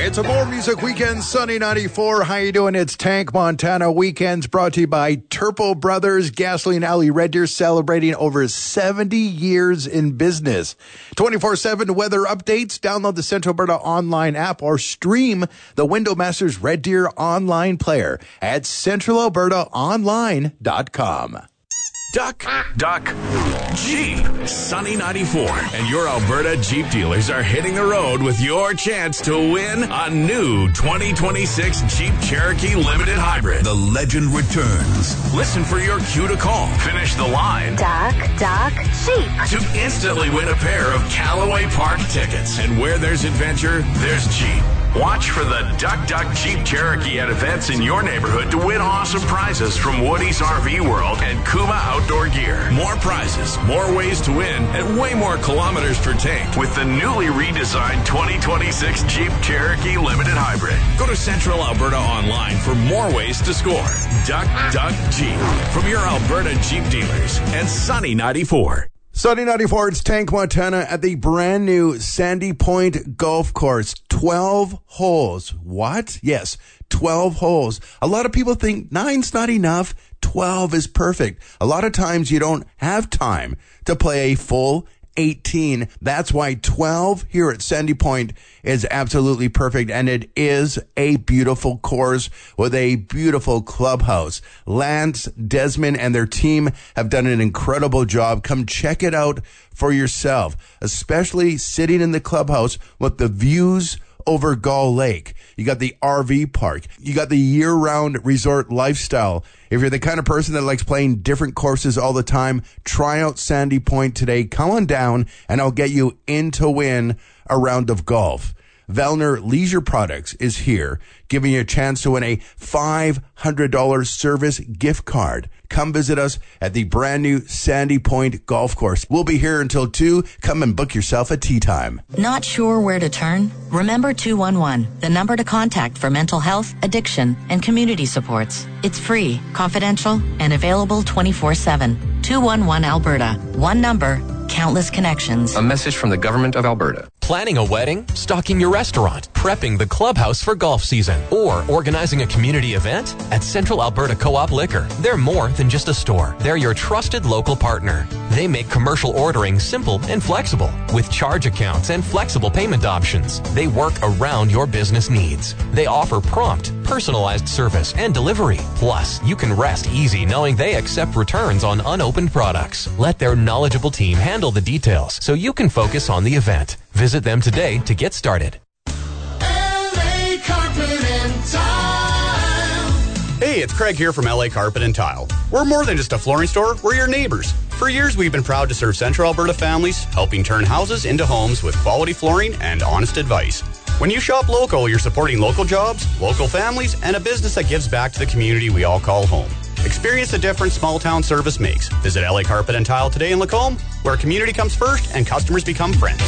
It's a More Music Weekend, Sunny 94. How you doing? It's Tank Montana Weekends, brought to you by Turpo Brothers, Gasoline Alley, Red Deer, celebrating over 70 years in business. 24/7 weather updates. Download the Central Alberta online app or stream the Window Masters Red Deer online player at centralalbertaonline.com. Duck, Jeep. Sunny 94 and your Alberta Jeep dealers are hitting the road with your chance to win a new 2026 Jeep Cherokee Limited Hybrid. The legend returns. Listen for your cue to call. Finish the line. Duck, Jeep. To instantly win a pair of Callaway Park tickets. And where there's adventure, there's Jeep. Watch for the Duck Jeep Cherokee at events in your neighborhood to win awesome prizes from Woody's RV World and Kuma Outdoor Gear. More prizes, more ways to win, and way more kilometers per tank with the newly redesigned 2026 Jeep Cherokee Limited Hybrid. Go to Central Alberta Online for more ways to score. Duck Jeep from your Alberta Jeep dealers and Sunny 94. Sunny 94, it's Tank Montana at the brand new Sandy Point Golf Course. 12 holes. What? Yes, 12 holes. A lot of people think 9's not enough. 12 is perfect. A lot of times you don't have time to play a full 18. That's why 12 here at Sandy Point is absolutely perfect. And it is a beautiful course with a beautiful clubhouse. Lance, Desmond, and their team have done an incredible job. Come check it out for yourself, especially sitting in the clubhouse with the views over Gull Lake. You got the RV park. You got the year-round resort lifestyle. If you're the kind of person that likes playing different courses all the time, try out Sandy Point today. Come on down, and I'll get you in to win a round of golf. Vellner Leisure Products is here, giving you a chance to win a $500 service gift card. Come visit us at the brand new Sandy Point Golf Course. We'll be here until 2. Come and book yourself a tee time. Not sure where to turn? Remember 211, the number to contact for mental health, addiction, and community supports. It's free, confidential, and available 24/7. 211 Alberta. One number, countless connections. A message from the Government of Alberta. Planning a wedding, stocking your restaurant, prepping the clubhouse for golf season, or organizing a community event? At Central Alberta Co-op Liquor, they're more than just a store. They're your trusted local partner. They make commercial ordering simple and flexible, with charge accounts and flexible payment options. They work around your business needs. They offer prompt, personalized service and delivery. Plus, you can rest easy knowing they accept returns on unopened products. Let their knowledgeable team handle the details so you can focus on the event. Visit them today to get started. LA Carpet and Tile. Hey, it's Craig here from LA Carpet and Tile. We're more than just a flooring store, we're your neighbors. For years, we've been proud to serve Central Alberta families, helping turn houses into homes with quality flooring and honest advice. When you shop local, you're supporting local jobs, local families, and a business that gives back to the community we all call home. Experience the difference small-town service makes. Visit LA Carpet and Tile today in Lacombe, where community comes first and customers become friends.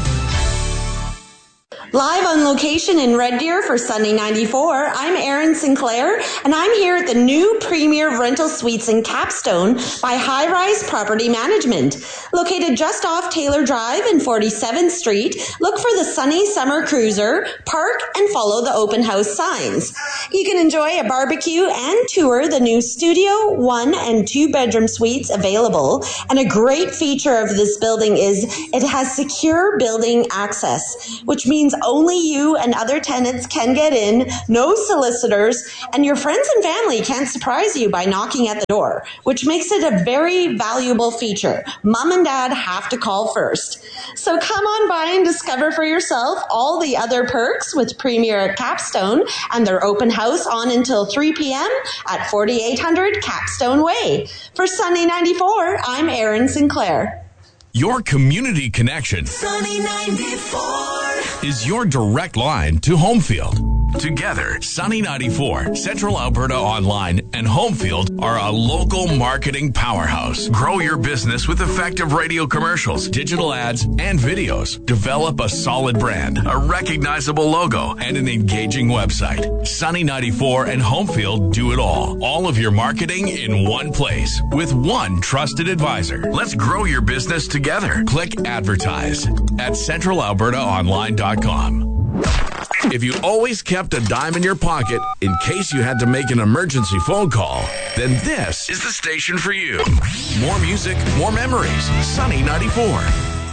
Live on location in Red Deer for Sunny 94, I'm Erin Sinclair, and I'm here at the new Premier Rental Suites in Capstone by High Rise Property Management. Located just off Taylor Drive and 47th Street, look for the Sunny Summer Cruiser, park, and follow the open house signs. You can enjoy a barbecue and tour the new studio, 1 and 2 bedroom suites available, and a great feature of this building is it has secure building access, which means only you and other tenants can get in, no solicitors, and your friends and family can't surprise you by knocking at the door, which makes it a very valuable feature. Mom and dad have to call first. So come on by and discover for yourself all the other perks with Premier at Capstone and their open house on until 3 p.m. at 4800 Capstone Way. For Sunny 94, I'm Erin Sinclair. Your community connection Sunny 94 is your direct line to Homefield. Together, Sunny 94, Central Alberta Online, and Homefield are a local marketing powerhouse. Grow your business with effective radio commercials, digital ads, and videos. Develop a solid brand, a recognizable logo, and an engaging website. Sunny 94 and Homefield do it all. All of your marketing in one place with one trusted advisor. Let's grow your business together. Click advertise at centralalbertaonline.com. If you always kept a dime in your pocket in case you had to make an emergency phone call, then this is the station for you. More music, more memories. Sunny 94.